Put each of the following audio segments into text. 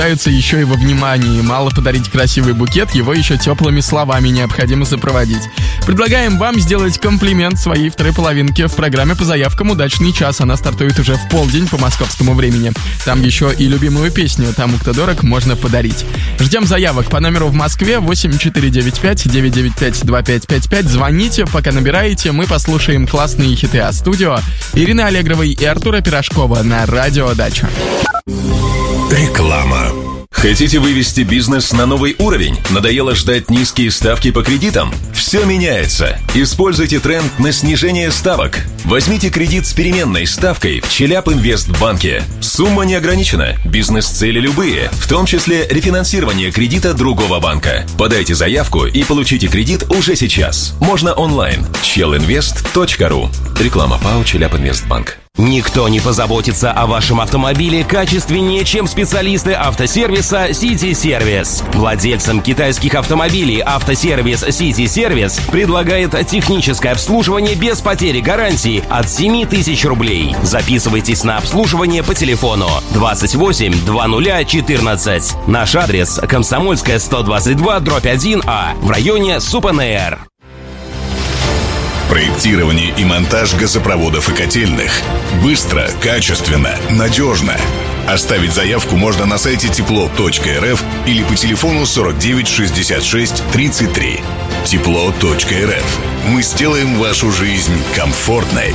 еще и во внимании. Мало подарить красивый букет, его еще теплыми словами необходимо сопроводить. Предлагаем вам сделать комплимент своей второй половинке в программе по заявкам «Удачный час». Она стартует уже в полдень по московскому времени. Там еще и любимую песню «Тому, кто дорог» можно подарить. Ждем заявок по номеру в Москве 8495-995-2555. Звоните, пока набираете, мы послушаем классные хиты А-студио Ирины Аллегровой и Артура Пирожкова на Радио Дача. Реклама. Хотите вывести бизнес на новый уровень? Надоело ждать низкие ставки по кредитам? Все меняется. Используйте тренд на снижение ставок. Возьмите кредит с переменной ставкой в Челябинвестбанке. Сумма не ограничена. Бизнес-цели любые, в том числе рефинансирование кредита другого банка. Подайте заявку и получите кредит уже сейчас. Можно онлайн. chelinvest.ru. Реклама ПАО Челябинвестбанк. Никто не позаботится о вашем автомобиле качественнее, чем специалисты автосервиса City Service. Владельцам китайских автомобилей автосервис City Service предлагает техническое обслуживание без потери гарантии от 7000 рублей. Записывайтесь на обслуживание по телефону 28 00 14. Наш адрес — Комсомольская, 122/1А в районе Супанеэр. Проектирование и монтаж газопроводов и котельных. Быстро, качественно, надежно. Оставить заявку можно на сайте тепло.рф или по телефону 49 66 33. Тепло.рф. Мы сделаем вашу жизнь комфортной.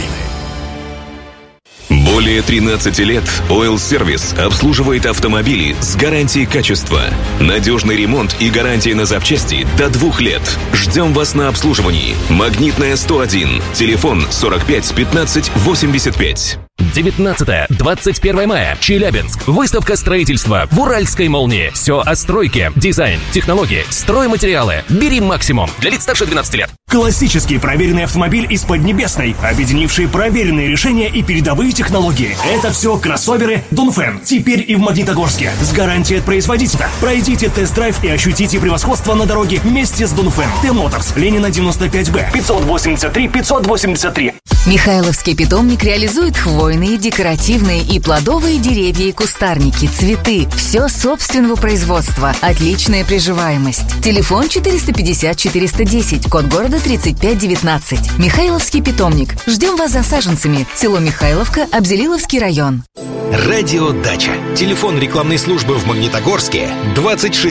Более 13 лет Oil Service обслуживает автомобили с гарантией качества. Надежный ремонт и гарантия на запчасти до 2 лет. Ждем вас на обслуживании. Магнитная 101. Телефон 45 15 85. 19-21 мая. Челябинск. Выставка строительства в Уральской молнии. Все о стройке, дизайн, технологии, стройматериалы. Бери максимум. Для лиц старше 12 лет. Классический проверенный автомобиль из Поднебесной, объединивший проверенные решения и передовые технологии. Это все кроссоверы Дунфэн. Теперь и в Магнитогорске. С гарантией от производителя. Пройдите тест-драйв и ощутите превосходство на дороге вместе с Дунфэн. Т-Моторс. Ленина 95Б. 583. Михайловский питомник реализует хвойные, декоративные и плодовые деревья и кустарники, цветы. Все собственного производства. Отличная приживаемость. Телефон 450-410, код города 3519. Михайловский питомник. Ждем вас за саженцами. Село Михайловка, Абзелиловский район. Радио Дача. Телефон рекламной службы в Магнитогорске 26